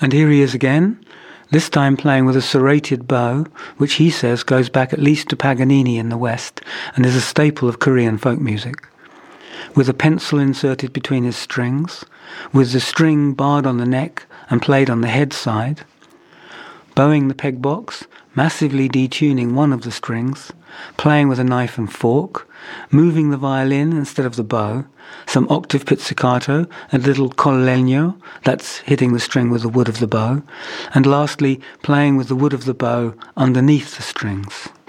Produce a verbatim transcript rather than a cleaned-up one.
And here he is again, this time playing with a serrated bow, which he says goes back at least to Paganini in the West and is a staple of Korean folk music. With a pencil inserted between his strings, with the string barred on the neck and played on the head side, bowing the peg box, massively detuning one of the strings, playing with a knife and fork, moving the violin instead of the bow, some octave pizzicato, a little col legno, that's hitting the string with the wood of the bow, and lastly, playing with the wood of the bow underneath the strings.